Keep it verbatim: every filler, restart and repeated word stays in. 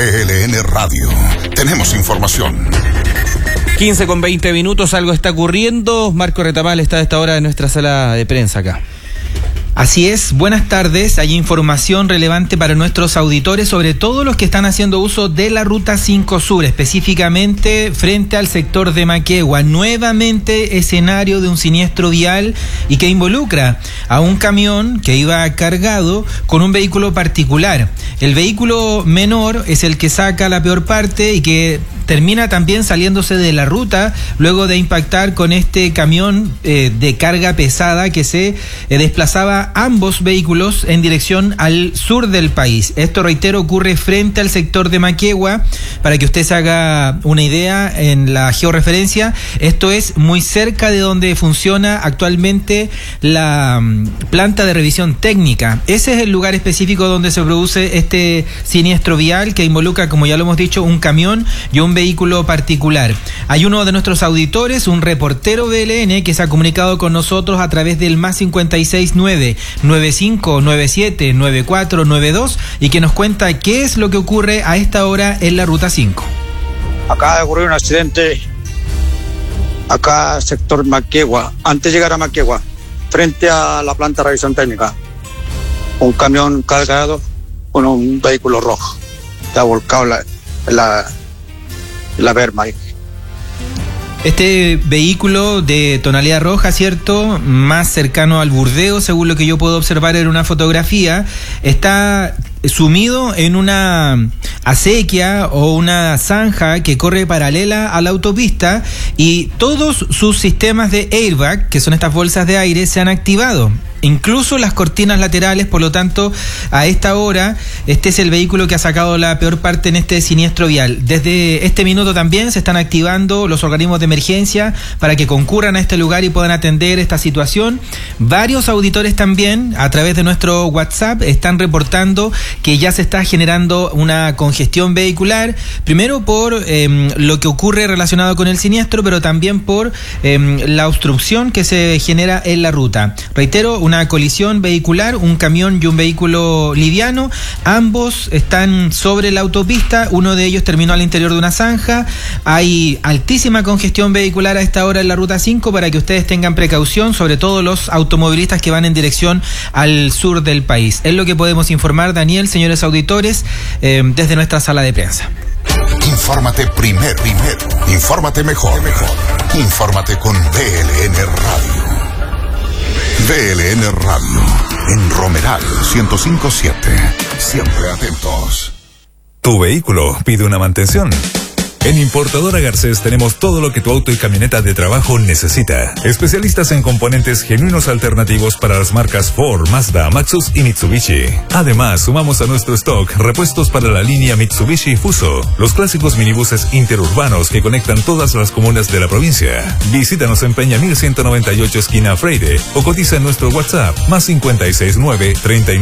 B L N Radio. Tenemos información. quince con veinte minutos, algo está ocurriendo. Marco Retamal está a esta hora en nuestra sala de prensa acá. Así es, buenas tardes. Hay información relevante para nuestros auditores, sobre todo los que están haciendo uso de la Ruta cinco Sur, específicamente frente al sector de Maquegua. Nuevamente escenario de un siniestro vial y que involucra a un camión que iba cargado con un vehículo particular. El vehículo menor es el que saca la peor parte y que termina también saliéndose de la ruta luego de impactar con este camión eh, de carga pesada que se eh, desplazaba ambos vehículos en dirección al sur del país. Esto, reitero, ocurre frente al sector de Maquegua. Para que usted se haga una idea en la georreferencia, esto es muy cerca de donde funciona actualmente la um, planta de revisión técnica. Ese es el lugar específico donde se produce este siniestro vial que involucra, como ya lo hemos dicho, un camión y un vehículo particular. Hay uno de nuestros auditores, un reportero B L N, que se ha comunicado con nosotros a través del más cincuenta y seis nueve, nueve cinco nueve siete, nueve cuatro nueve dos y que nos cuenta qué es lo que ocurre a esta hora en la Ruta cinco. Acaba de ocurrir un accidente acá sector Maquegua, antes de llegar a Maquegua, frente a la planta de revisión técnica. Un camión cargado con un vehículo rojo. Está volcado la, la, la berma ahí. Este vehículo de tonalidad roja, ¿cierto?, más cercano al Burdeo, según lo que yo puedo observar en una fotografía, está sumido en una acequia o una zanja que corre paralela a la autopista y todos sus sistemas de airbag, que son estas bolsas de aire, se han activado. Incluso las cortinas laterales, por lo tanto, a esta hora, este es el vehículo que ha sacado la peor parte en este siniestro vial. Desde este minuto también se están activando los organismos de emergencia para que concurran a este lugar y puedan atender esta situación. Varios auditores también, a través de nuestro WhatsApp, están reportando que ya se está generando una congestión vehicular, primero por eh, lo que ocurre relacionado con el siniestro, pero también por eh, la obstrucción que se genera en la ruta. Reitero, una colisión vehicular, un camión y un vehículo liviano, ambos están sobre la autopista, uno de ellos terminó al interior de una zanja. Hay altísima congestión vehicular a esta hora en la Ruta cinco para que ustedes tengan precaución, sobre todo los automovilistas que van en dirección al sur del país. Es lo que podemos informar, Daniel, señores auditores, eh, desde nuestra sala de prensa. Infórmate primero, primero. Infórmate mejor, mejor. Infórmate con B L N Radio. B L N Radio, en Romeral ciento cinco punto siete. Siempre atentos. Tu vehículo pide una mantención. En Importadora Garcés tenemos todo lo que tu auto y camioneta de trabajo necesita. Especialistas en componentes genuinos alternativos para las marcas Ford, Mazda, Maxus y Mitsubishi. Además, sumamos a nuestro stock repuestos para la línea Mitsubishi Fuso, los clásicos minibuses interurbanos que conectan todas las comunas de la provincia. Visítanos en Peña mil ciento noventa y ocho esquina Freire o cotiza en nuestro WhatsApp más cincuenta y seis nueve, treinta y nueve